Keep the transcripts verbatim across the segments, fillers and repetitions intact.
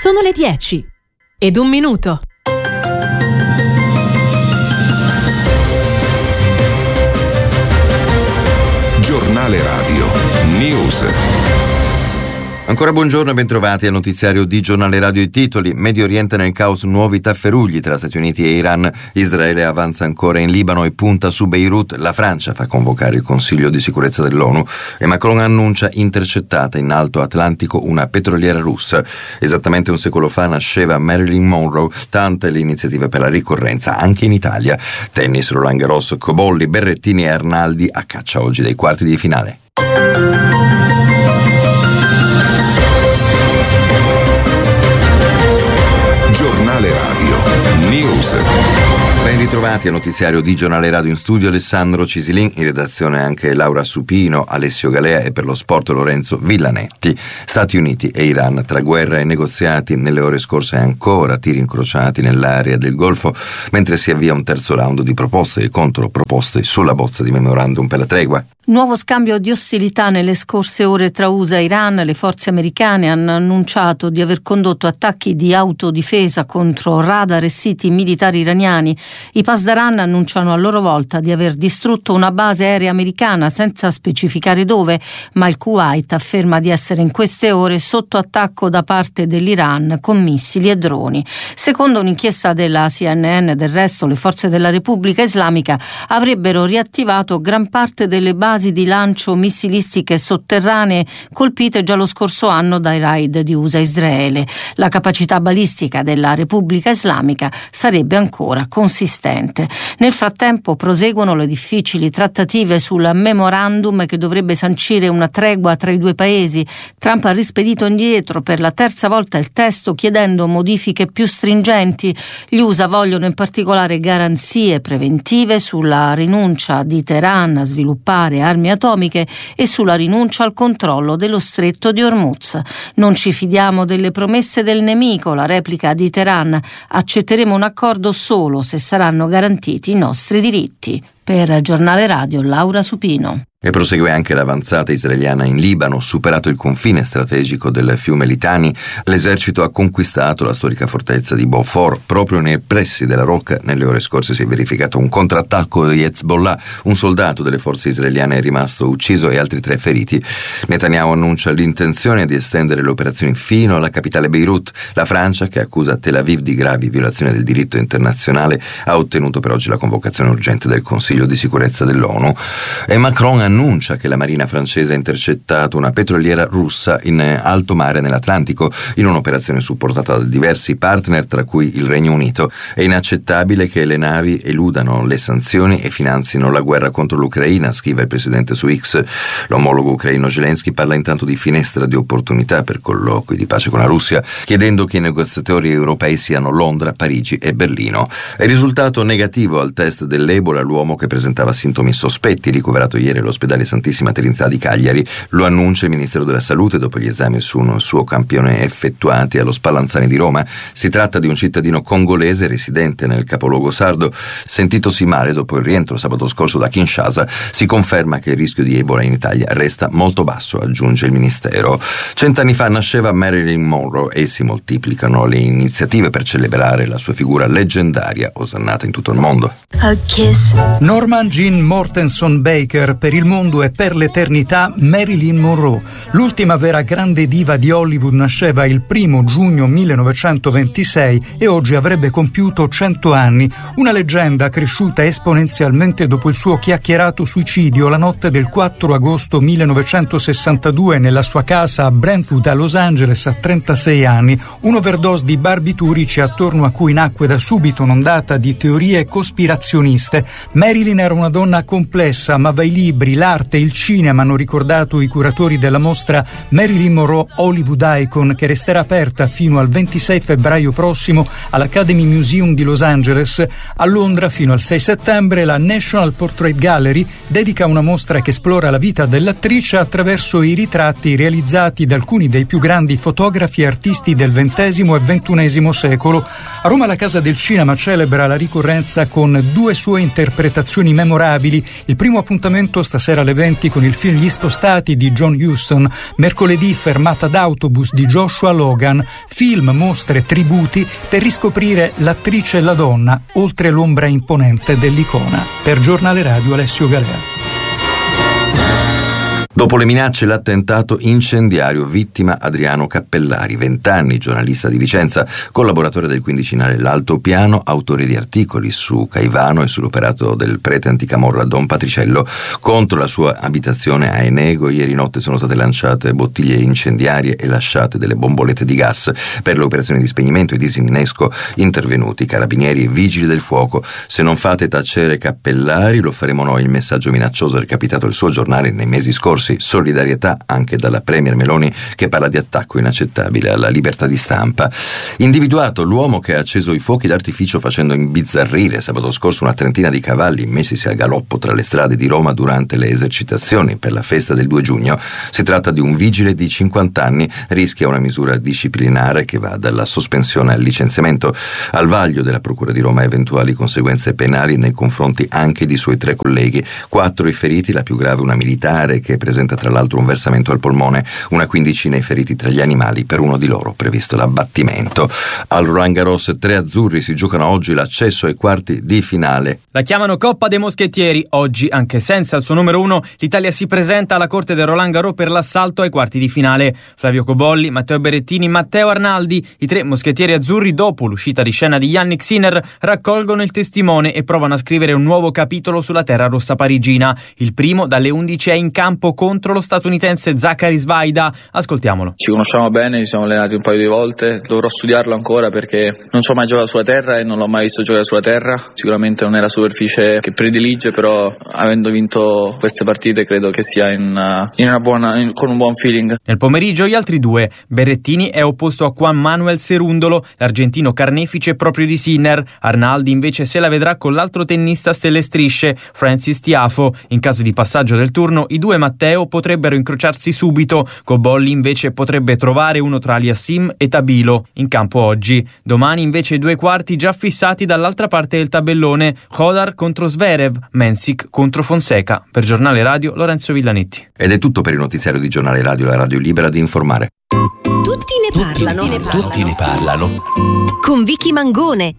Sono le dieci ed un minuto. Giornale Radio News. Ancora buongiorno e bentrovati al notiziario di Giornale Radio. I titoli: Medio Oriente nel caos, nuovi tafferugli tra Stati Uniti e Iran, Israele avanza ancora in Libano e punta su Beirut, la Francia fa convocare il Consiglio di sicurezza dell'ONU e Macron annuncia intercettata in Alto Atlantico una petroliera russa. Esattamente un secolo fa nasceva Marilyn Monroe, tante le iniziative per la ricorrenza anche in Italia. Tennis, Roland Garros, Cobolli, Berrettini e Arnaldi a caccia oggi dei quarti di finale. Giornale Radio News. Ben ritrovati al notiziario di Giornale Radio. In studio Alessandro Cisilin, in redazione anche Laura Supino, Alessio Galea e per lo sport Lorenzo Villanetti. Stati Uniti e Iran, tra guerra e negoziati, nelle ore scorse ancora tiri incrociati nell'area del Golfo, mentre si avvia un terzo round di proposte e controproposte sulla bozza di memorandum per la tregua. Nuovo scambio di ostilità nelle scorse ore tra U S A e Iran. Le forze americane hanno annunciato di aver condotto attacchi di autodifesa contro radar e siti militari iraniani. I Pasdaran annunciano a loro volta di aver distrutto una base aerea americana senza specificare dove, ma il Kuwait afferma di essere in queste ore sotto attacco da parte dell'Iran con missili e droni. Secondo un'inchiesta della C N N, del resto, le forze della Repubblica Islamica avrebbero riattivato gran parte delle basi di lancio missilistiche sotterranee colpite già lo scorso anno dai raid di U S A e Israele. La capacità balistica della Repubblica Islamica sarebbe ancora consistente. Nel frattempo proseguono le difficili trattative sul memorandum che dovrebbe sancire una tregua tra i due paesi. Trump ha rispedito indietro per la terza volta il testo chiedendo modifiche più stringenti. Gli U S A vogliono in particolare garanzie preventive sulla rinuncia di Teheran a sviluppare armi atomiche e sulla rinuncia al controllo dello stretto di Hormuz. Non ci fidiamo delle promesse del nemico, la replica di Teheran. Accetteremo un accordo solo se saranno garantiti i nostri diritti. Per Giornale Radio, Laura Supino. E prosegue anche l'avanzata israeliana in Libano. Superato il confine strategico del fiume Litani, l'esercito ha conquistato la storica fortezza di Beaufort. Proprio nei pressi della rocca, nelle ore scorse si è verificato un contrattacco di Hezbollah. Un soldato delle forze israeliane è rimasto ucciso e altri tre feriti. Netanyahu annuncia l'intenzione di estendere le operazioni fino alla capitale Beirut. La Francia, che accusa Tel Aviv di gravi violazioni del diritto internazionale, ha ottenuto per oggi la convocazione urgente del Consiglio di sicurezza dell'ONU. E Macron annuncia che la marina francese ha intercettato una petroliera russa in alto mare nell'Atlantico in un'operazione supportata da diversi partner, tra cui il Regno Unito. È inaccettabile che le navi eludano le sanzioni e finanzino la guerra contro l'Ucraina, scrive il presidente su X. L'omologo ucraino Zelensky parla intanto di finestra di opportunità per colloqui di pace con la Russia, chiedendo che i negoziatori europei siano Londra, Parigi e Berlino. È risultato negativo al test dell'Ebola l'uomo che presentava sintomi sospetti, ricoverato ieri all'ospedale Santissima Trinità di Cagliari. Lo annuncia il Ministero della Salute dopo gli esami su un suo campione effettuati allo Spallanzani di Roma. Si tratta di un cittadino congolese residente nel capoluogo sardo. Sentitosi male dopo il rientro sabato scorso da Kinshasa, si conferma che il rischio di Ebola in Italia resta molto basso, aggiunge il Ministero. Cent'anni fa nasceva Marilyn Monroe e si moltiplicano le iniziative per celebrare la sua figura leggendaria, osannata in tutto il mondo. A kiss. Norman Jean Mortenson Baker, per il mondo e per l'eternità Marilyn Monroe. L'ultima vera grande diva di Hollywood nasceva il primo giugno millenovecentoventisei e oggi avrebbe compiuto cento anni. Una leggenda cresciuta esponenzialmente dopo il suo chiacchierato suicidio la notte del quattro agosto millenovecentosessantadue nella sua casa a Brentwood a Los Angeles a trentasei anni. Un'overdose di barbiturici attorno a cui nacque da subito un'ondata di teorie cospirazioniste. Marilyn era una donna complessa, amava i libri, l'arte e il cinema, hanno ricordato i curatori della mostra Marilyn Monroe Hollywood Icon, che resterà aperta fino al ventisei febbraio prossimo all'Academy Museum di Los Angeles. A Londra fino al sei settembre la National Portrait Gallery dedica una mostra che esplora la vita dell'attrice attraverso i ritratti realizzati da alcuni dei più grandi fotografi e artisti del ventesimo e ventunesimo secolo. A Roma la Casa del Cinema celebra la ricorrenza con due sue interpretazioni situazioni memorabili. Il primo appuntamento stasera alle venti con il film Gli spostati di John Huston, mercoledì Fermata d'autobus di Joshua Logan, film, mostre, tributi per riscoprire l'attrice e la donna oltre l'ombra imponente dell'icona. Per Giornale Radio Alessio Galea. Dopo le minacce e l'attentato incendiario, vittima Adriano Cappellari, vent'anni, giornalista di Vicenza, collaboratore del quindicinale L'Altopiano, autore di articoli su Caivano e sull'operato del prete anticamorra Don Patriciello. Contro la sua abitazione a Enego ieri notte sono state lanciate bottiglie incendiarie e lasciate delle bombolette di gas. Per le operazioni di spegnimento e disinnesco intervenuti carabinieri e vigili del fuoco. Se non fate tacere Cappellari lo faremo noi, il messaggio minaccioso recapitato il suo giornale nei mesi scorsi. Solidarietà anche dalla premier Meloni, che parla di attacco inaccettabile alla libertà di stampa. Individuato l'uomo che ha acceso i fuochi d'artificio facendo imbizzarrire sabato scorso una trentina di cavalli messisi al galoppo tra le strade di Roma durante le esercitazioni per la festa del due giugno. Si tratta di un vigile di cinquanta anni, rischia una misura disciplinare che va dalla sospensione al licenziamento. Al vaglio della Procura di Roma eventuali conseguenze penali nei confronti anche di suoi tre colleghi. Quattro i feriti, la più grave una militare che presenta tra l'altro un versamento al polmone, una quindicina i feriti tra gli animali, per uno di loro previsto l'abbattimento. Al Roland Garros tre azzurri si giocano oggi l'accesso ai quarti di finale. La chiamano Coppa dei Moschettieri. Oggi, anche senza il suo numero uno, l'Italia si presenta alla corte del Roland Garros per l'assalto ai quarti di finale. Flavio Cobolli, Matteo Berrettini, Matteo Arnaldi, i tre moschettieri azzurri, dopo l'uscita di scena di Yannick Sinner, raccolgono il testimone e provano a scrivere un nuovo capitolo sulla terra rossa parigina. Il primo dalle undici è in campo contro lo statunitense Zachary Svaida. Ascoltiamolo. Ci conosciamo bene, ci siamo allenati un paio di volte, dovrò studiarlo ancora perché non ci ho mai giocato sulla terra e non l'ho mai visto giocare sulla terra. Sicuramente non è la superficie che predilige, però avendo vinto queste partite credo che sia in, in una buona, in, con un buon feeling. Nel pomeriggio gli altri due. Berrettini è opposto a Juan Manuel Cerundolo, l'argentino carnefice proprio di Sinner. Arnaldi invece se la vedrà con l'altro tennista stelle strisce, Francis Tiafoe. In caso di passaggio del turno i due Matteo potrebbero incrociarsi subito. Cobolli invece potrebbe trovare uno tra Aliassim e Tabilo in campo oggi. Domani invece due quarti già fissati dall'altra parte del tabellone: Hodar contro Zverev, Mensik contro Fonseca. Per Giornale Radio Lorenzo Villanetti. Ed è tutto per il notiziario di Giornale Radio, la radio libera di informare. Tutti ne parlano. Tutti ne parlano. Tutti ne parlano. Con Vicky Mangone.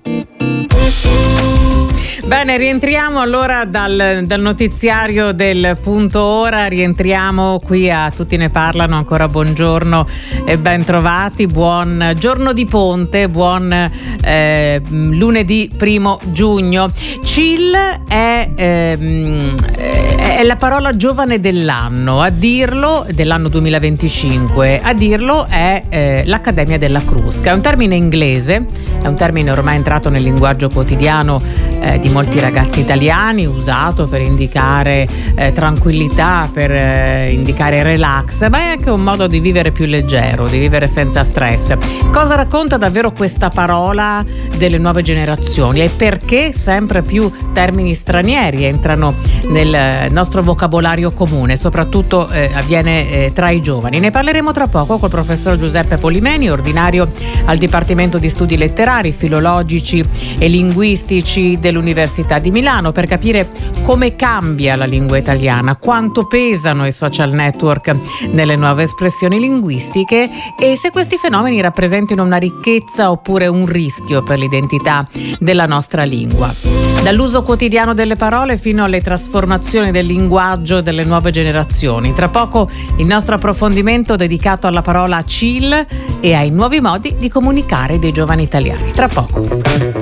Bene, rientriamo allora dal, dal notiziario del punto ora, rientriamo qui a Tutti ne parlano, ancora buongiorno e ben trovati, buon giorno di ponte, buon eh, lunedì primo giugno. Chill è, ehm, è la parola giovane dell'anno, a dirlo, dell'anno duemilaventicinque, a dirlo è eh, l'Accademia della Crusca, è un termine inglese, è un termine ormai entrato nel linguaggio quotidiano eh, di molti ragazzi italiani, usato per indicare eh, tranquillità, per eh, indicare relax, ma è anche un modo di vivere più leggero, di vivere senza stress. Cosa racconta davvero questa parola delle nuove generazioni e perché sempre più termini stranieri entrano nel nostro vocabolario comune, soprattutto eh, avviene eh, tra i giovani? Ne parleremo tra poco col professor Giuseppe Polimeni, ordinario al Dipartimento di Studi Letterari, Filologici e Linguistici dell'Università di Milano, per capire come cambia la lingua italiana, quanto pesano i social network nelle nuove espressioni linguistiche e se questi fenomeni rappresentino una ricchezza oppure un rischio per l'identità della nostra lingua. Dall'uso quotidiano delle parole fino alle trasformazioni del linguaggio delle nuove generazioni. Tra poco il nostro approfondimento dedicato alla parola chill e ai nuovi modi di comunicare dei giovani italiani. Tra poco.